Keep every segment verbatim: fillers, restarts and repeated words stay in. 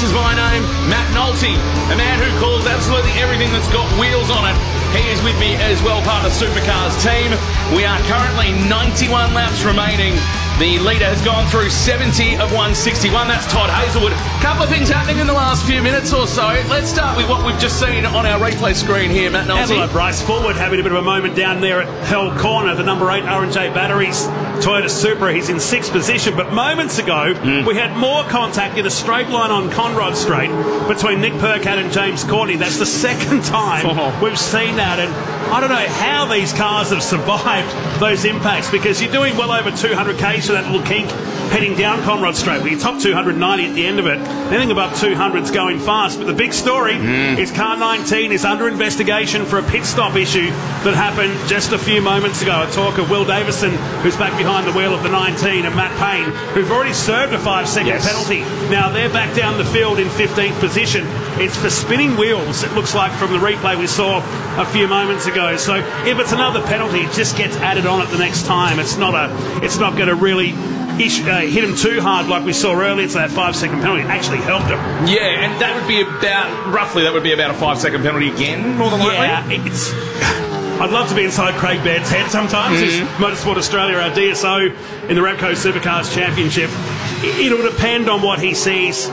is my name, Matt Nolte, a man who calls absolutely everything that's got wheels on it. He is with me as well, part of the Supercars team. We are currently ninety-one laps remaining. The leader has gone through seventy of one sixty-one. That's Todd Hazelwood. A couple of things happening in the last few minutes or so. Let's start with what we've just seen on our replay screen here, Matt Nolte. Hello, Bryce Forward having a bit of a moment down there at Hell Corner. The number eight R and J Batteries Toyota Supra. He's in sixth position. But moments ago, mm. we had more contact in a straight line on Conrod Straight between Nick Percat and James Courtney. That's the second time oh. we've seen that. And I don't know how these cars have survived those impacts, because you're doing well over two hundred k's for that little kink heading down Conrod Straight. Well, you top two hundred ninety at the end of it. Anything above two hundred's going fast. But the big story mm. is car nineteen is under investigation for a pit stop issue that happened just a few moments ago. I talk of Will Davison, who's back behind the wheel of the nineteen, and Matt Payne, who've already served a five-second yes. penalty. Now they're back down the field in fifteenth position. It's for spinning wheels, it looks like, from the replay we saw a few moments ago. So if it's another penalty, it just gets added on at the next time. It's not a. It's not going to really Ish, uh, hit him too hard like we saw earlier. So that five second penalty actually helped him. Yeah, and that would be about, roughly, that would be about a five second penalty again, more than likely. Yeah, it's... I'd love to be inside Craig Baird's head sometimes. Mm-hmm. He's Motorsport Australia, our D S O in the Repco Supercars Championship. It'll depend on what he sees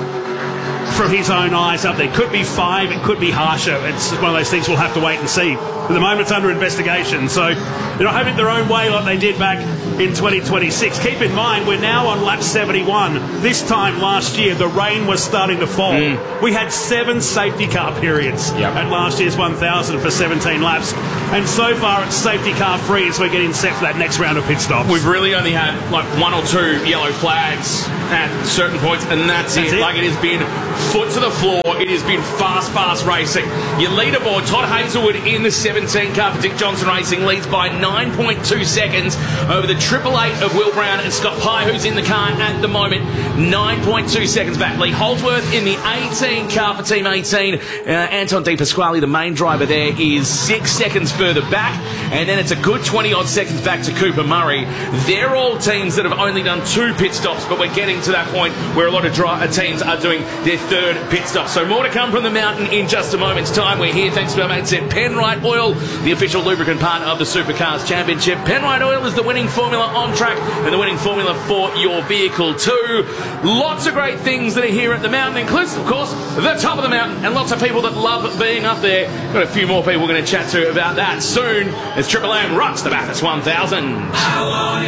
from his own eyes up there. Could be five, it could be harsher. It's one of those things we'll have to wait and see. At the moment, it's under investigation, so they're not having it their own way like they did back in twenty twenty-six. Keep in mind, we're now on lap seventy-one. This time last year, the rain was starting to fall. Mm. We had seven safety car periods yep. at last year's one thousand for seventeen laps. And so far, it's safety car free as we're getting set for that next round of pit stops. We've really only had like one or two yellow flags at certain points, and that's, that's it. it. Like, it has been foot to the floor. It has been fast, fast racing. Your leaderboard, Todd Hazelwood in the seventeen car for Dick Johnson Racing leads by nine point two seconds over the triple eight of Will Brown and Scott Pye, who's in the car at the moment. nine point two seconds back. Lee Holdsworth in the eighteen car for Team eighteen. Uh, Anton De Pasquale, the main driver there, is six seconds further back. And then it's a good twenty-odd seconds back to Cooper Murray. They're all teams that have only done two pit stops, but we're getting to that point where a lot of dri- uh, teams are doing their third pit stop. So more to come from the mountain in just a moment's time. We're here thanks to our mates at Penrite Oil, the official lubricant partner of the Supercars Championship. Penrite Oil is the winning formula on track and the winning formula for your vehicle too. Lots of great things that are here at the mountain, inclusive, of course, the top of the mountain, and lots of people that love being up there. Got a few more people we're going to chat to about that soon as Triple M rocks the Bathurst one thousand.